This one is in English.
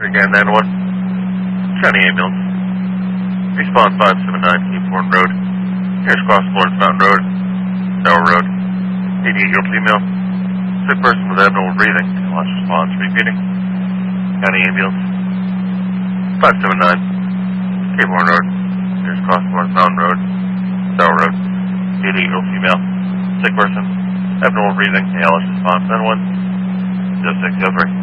Again, 9-1. County ambulance. Response 579, Cape Horn Road. Nearest cross Florence Mountain Road. Tower Road. 88-year-old female. Sick person with abnormal breathing. Last response. Repeating. County ambulance. 579, Cape Horn Road. Nearest cross Florence Mountain Road. Tower Road. 88-year-old female. Sick person. Abnormal breathing. ALS response. 9-1. 0603.